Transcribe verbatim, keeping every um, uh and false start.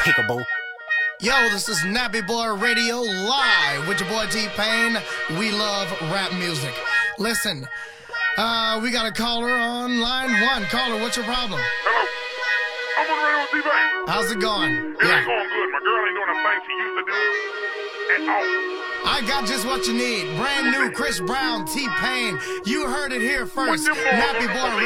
Pickable. Yo, this is Nappy Boy Radio live with your boy T-Pain. We love rap music. Listen, uh, we got a caller on line one. Caller, what's your problem? Hello. I'm on the radio with T-Pain. How's it going? It Yeah. ain't going good. My girl ain't doing the thing she used to do at all. I got just what you need. Brand new Chris Brown, T-Pain. You heard it here first. What them boys Nappy on the Boy